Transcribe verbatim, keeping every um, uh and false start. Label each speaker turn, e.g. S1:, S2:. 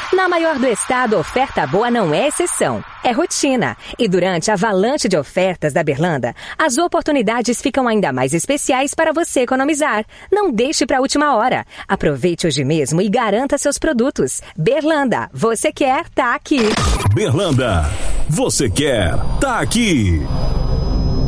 S1: Na maior do estado, oferta boa não é exceção, é rotina. E durante a avalanche de ofertas da Berlanda, as oportunidades ficam ainda mais especiais para você economizar. Não deixe para a última hora. Aproveite hoje mesmo e garanta seus produtos. Berlanda, você quer, tá aqui.
S2: Berlanda, você quer, tá aqui.